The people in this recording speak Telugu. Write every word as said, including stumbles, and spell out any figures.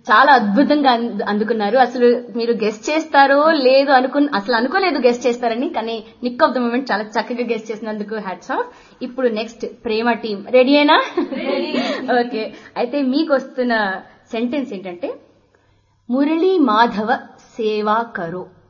చాలా అద్భుతంగా అందుకున్నారు. అసలు మీరు గెస్ట్ చేస్తారో లేదో అనుకు అసలు అనుకోలేదు గెస్ట్ చేస్తారని, కానీ నిక్ ఆఫ్ ద మూమెంట్ చాలా చక్కగా గెస్ట్ చేసినందుకు హ్యాట్స్ ఆఫ్. ఇప్పుడు నెక్స్ట్ ప్రేమ టీం రెడీయేనా? ఓకే, అయితే మీకు వస్తున్న సెంటెన్స్ ఏంటంటే, మురళీ మాధవ సేవా కరో.